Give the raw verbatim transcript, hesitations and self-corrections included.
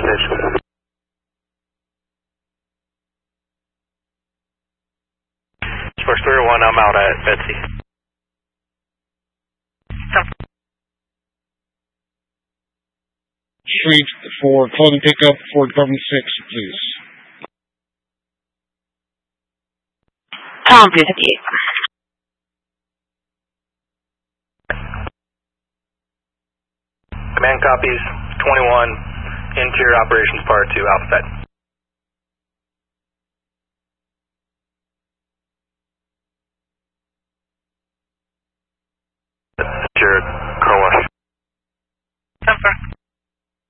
station. First three oh one, I'm out at Betsy. Street for clothing pickup for Department six, please. Tom, please, fifty-eight. Command copies, twenty-one, interior operations part two, Alphabet. Sure.